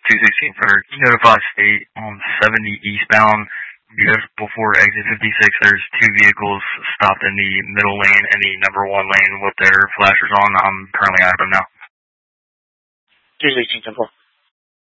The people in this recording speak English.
216 for notify state on 70 eastbound. Just before exit 56, there's two vehicles stopped in the middle lane and the number 1 lane with their flashers on. I'm currently out of them now. 216 10-4.